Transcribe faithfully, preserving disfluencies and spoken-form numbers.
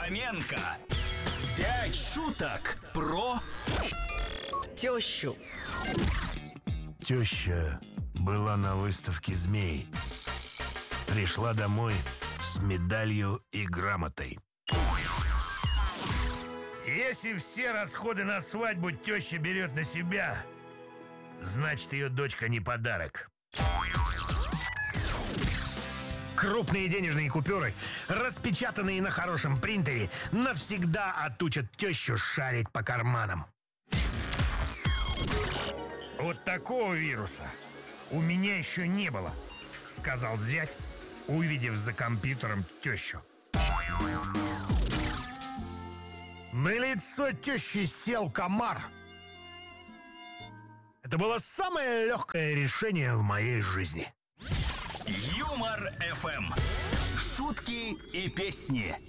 Фоменко. Пять шуток про тещу. Теща была на выставке змей. Пришла домой с медалью и грамотой. Если все расходы на свадьбу теща берет на себя, значит, ее дочка не подарок. Крупные денежные купюры, распечатанные на хорошем принтере, навсегда отучат тещу шарить по карманам. Вот такого вируса у меня еще не было, сказал зять, увидев за компьютером тещу. На лицо тещи сел комар. Это было самое легкое решение в моей жизни. Юмор эф эм. Шутки и песни.